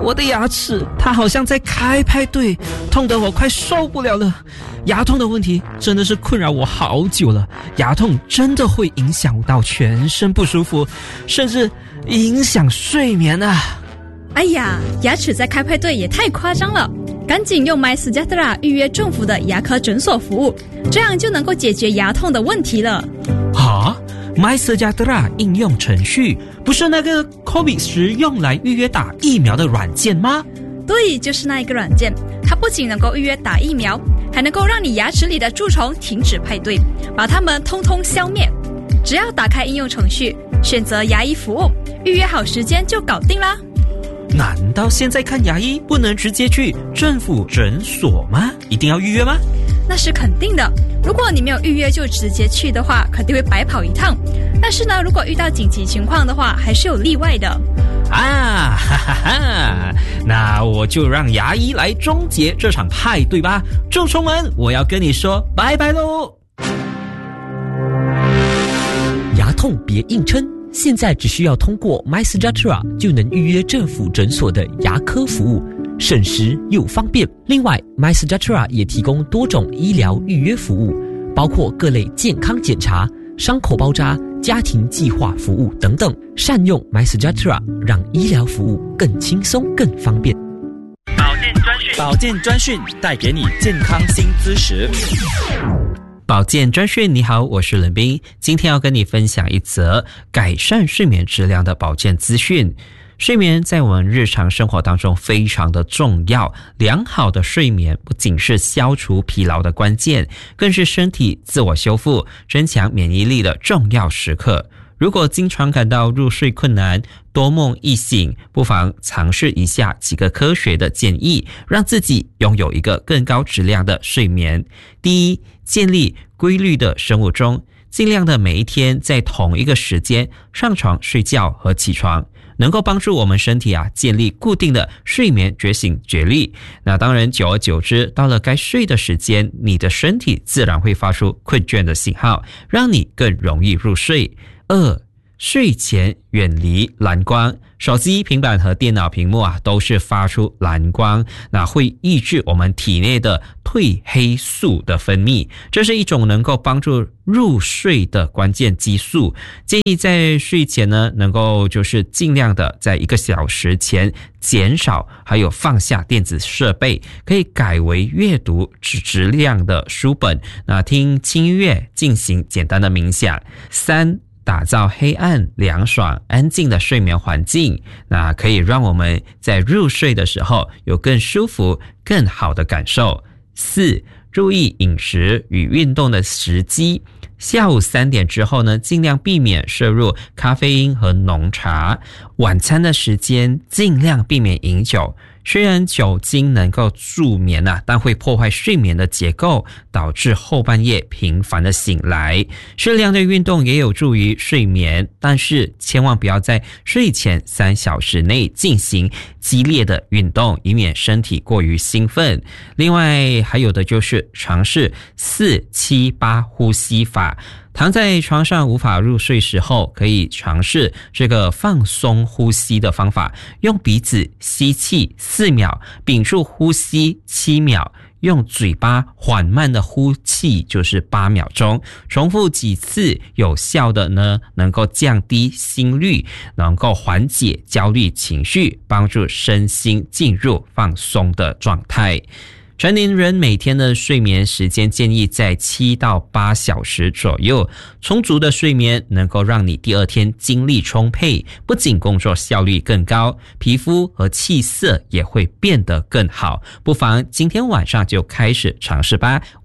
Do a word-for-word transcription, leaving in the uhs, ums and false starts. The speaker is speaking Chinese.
我的牙齿它好像在开派对，痛得我快受不了了。牙痛的问题真的是困扰我好久了，牙痛真的会影响到全身不舒服，甚至影响睡眠啊。 哎呀，牙齿在开派对也太夸张了，赶紧用 MySejahtera 预约政府的牙科诊所服务，这样就能够解决牙痛的问题了。 啊，MySejahtera 应用程序不是那个 COVID 时用来预约打疫苗的软件吗？ 对，就是那一个软件，它不仅能够预约打疫苗，还能够让你牙齿里的蛀虫停止派对，把它们通通消灭。只要打开应用程序，选择牙医服务，预约好时间就搞定啦。 难道现在看牙医不能直接去政府诊所吗？一定要预约吗？ 那是肯定的，如果你没有预约就直接去的话，肯定会白跑一趟。但是呢，如果遇到紧急情况的话，还是有例外的。 啊，哈哈哈！那我就让牙医来终结这场派对吧。蛀虫们，我要跟你说拜拜喽！ 牙痛别硬撑，现在只需要通过 MySejahtera 就能预约政府诊所的牙科服务，省时又方便。另外 MySejahtera 也提供多种医疗预约服务，包括各类健康检查、伤口包扎、家庭计划服务等等。善用 MySejahtera， 让医疗服务更轻松更方便。 保健专讯，保健专讯带给你健康新知识。 保健专讯，你好，我是冷冰，今天要跟你分享一则改善睡眠质量的保健资讯。睡眠在我们日常生活当中非常的重要，良好的睡眠不仅是消除疲劳的关键，更是身体自我修复、增强免疫力的重要时刻。如果经常感到入睡困难、多梦易醒，不妨尝试一下几个科学的建议，让自己拥有一个更高质量的睡眠。第一，建立规律的生物钟，尽量的每一天在同一个时间上床睡觉和起床，能够帮助我们身体啊建立固定的睡眠觉醒节律。那当然，久而久之，到了该睡的时间，你的身体自然会发出困倦的信号，让你更容易入睡。二，睡前远离蓝光，手机、平板和电脑屏幕啊都是发出蓝光，那会抑制我们体内的褪黑素的分泌，这是一种能够帮助入睡的关键激素。建议在睡前呢，能够就是尽量的在一个小时前减少还有放下电子设备，可以改为阅读质质量的书本，那听轻音乐，进行简单的冥想。三，打造黑暗、凉爽、安静的睡眠环境，那可以让我们在入睡的时候有更舒服、更好的感受。四，注意饮食与运动的时机。下午三点之后呢，尽量避免摄入咖啡因和浓茶。晚餐的时间尽量避免饮酒。虽然酒精能够助眠啊，但会破坏睡眠的结构，导致后半夜频繁的醒来。适量的运动也有助于睡眠，但是千万不要在睡前三小时内进行激烈的运动，以免身体过于兴奋。另外还有的就是尝试四七八呼吸法。躺在床上无法入睡时候，可以尝试这个放松呼吸的方法，用鼻子吸气四秒，屏住呼吸七秒，用嘴巴缓慢的呼气就是八秒钟，重复几次，有效的呢能够降低心率，能够缓解焦虑情绪，帮助身心进入放松的状态。成年人每天的睡眠时间建议在七到八小时左右，充足的睡眠能够让你第二天精力充沛，不仅工作效率更高，皮肤和气色也会变得更好。不妨今天晚上就开始尝试吧。